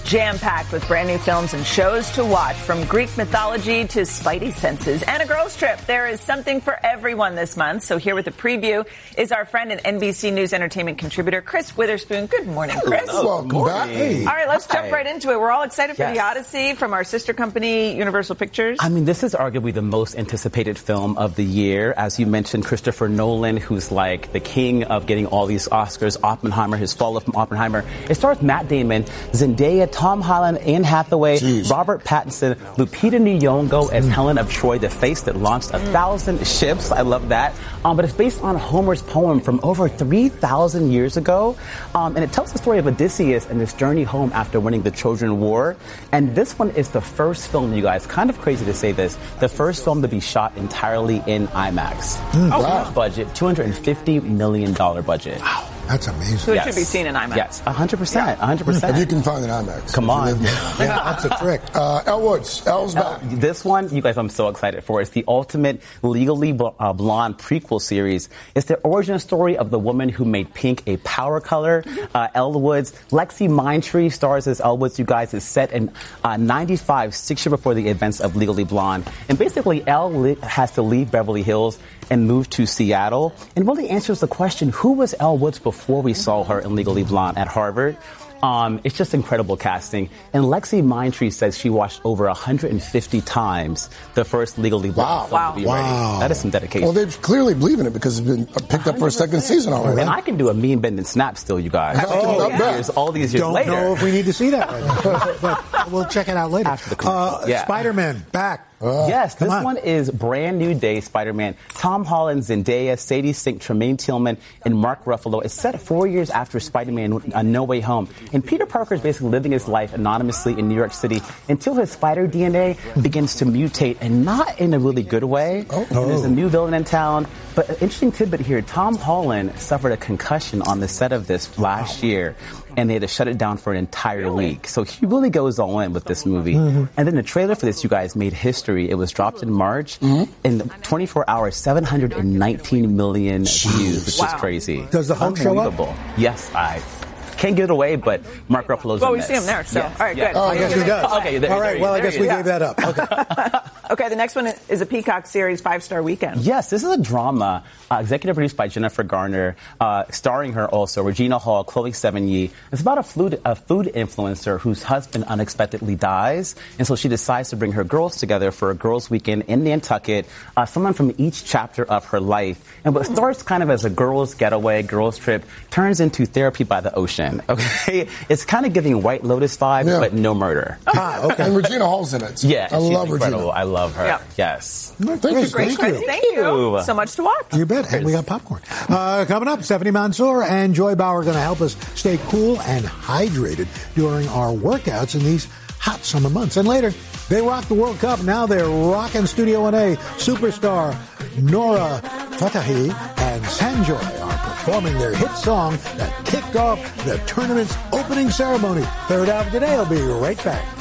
jam-packed with brand new films and shows to watch, from Greek mythology to Spidey senses and a girls' trip. There is something for everyone this month. So here with a preview is our friend and NBC News entertainment contributor, Chris Witherspoon. Good morning, Chris. Welcome back. Hey. All right, let's jump right into it. We're all excited for The Odyssey from our sister company, Universal Pictures. I mean, this is arguably the most anticipated film of the year. As you mentioned, Christopher Nolan, who's like the king of getting all these Oscars, Oppenheimer, his follow from Oppenheimer. It stars Matt Damon, Zendaya, Tom Holland, Anne Hathaway, Robert Pattinson, Lupita Nyong'o as Helen of Troy, the face that launched 1,000 ships. I love that. But it's based on Homer's poem from over 3,000 years ago. And it tells the story of Odysseus and his journey home after winning the Trojan War. And this one is the first film, you guys, kind of crazy to say this, the first film to be shot entirely in IMAX. Huge budget, $250 million budget. Wow. That's amazing. So it should be seen in IMAX. Yes, 100%. 100%. If you can find an IMAX. Come on. Yeah, that's a trick. Elle Woods. Elle's back. This one, you guys, I'm so excited for. It's the ultimate Legally Blonde prequel series. It's the origin story of the woman who made pink a power color. Elle Woods. Lexi Mindtree stars as Elle Woods, you guys. Is set in 95, 6 years before the events of Legally Blonde. And basically, Elle has to leave Beverly Hills and move to Seattle. And really answers the question, who was Elle Woods before we saw her in Legally Blonde at Harvard? It's just incredible casting. And Lexi Mindtree says she watched over 150 times the first Legally Blonde film to be ready. That is some dedication. Well, they clearly believe in it because it's been picked up for a second season already. And I can do a mean bend and snap still, you guys. All these years later. Don't know if we need to see that right now. But we'll check it out later. After the commercial. Spider-Man, back. Yes, this one is brand new day Spider-Man. Tom Holland, Zendaya, Sadie Sink, Tremaine Tillman, and Mark Ruffalo. It's set 4 years after Spider-Man No Way Home. And Peter Parker is basically living his life anonymously in New York City until his spider DNA begins to mutate, and not in a really good way. And there's a new villain in town. But an interesting tidbit here, Tom Holland suffered a concussion on the set of this last year, and they had to shut it down for an entire week. So he really goes all in with this movie. And then the trailer for this, you guys, made history. It was dropped in March. In 24 hours, 719 million views, which is crazy. Does the Hulk show up? Yes, I can't give it away, but Mark Ruffalo's in we this. see him there, so. Yes. All right, good. I guess he does. Okay, all right, well, I guess we gave that up. Okay. Okay, the next one is a Peacock series, 5-Star Weekend. Yes, this is a drama, executive produced by Jennifer Garner, starring her also, Regina Hall, Chloe Sevigny. It's about a food influencer whose husband unexpectedly dies, and so she decides to bring her girls together for a girls' weekend in Nantucket, someone from each chapter of her life. And what starts kind of as a girls' getaway, girls' trip, turns into therapy by the ocean, okay? It's kind of giving White Lotus vibes, but no murder. Okay. And Regina Hall's in it. Yeah, I love incredible. Regina. I love her. Yeah. Yes. Thank you. Thank you. So much to watch. You bet. And we got popcorn. Coming up, Stephanie Mansour and Joy Bauer are going to help us stay cool and hydrated during our workouts in these hot summer months. And later, they rock the World Cup. Now they're rocking Studio 1A. Superstar Nora Fatahi and Sanjoy are performing their hit song that kicked off the tournament's opening ceremony. Third Hour today. I'll be right back.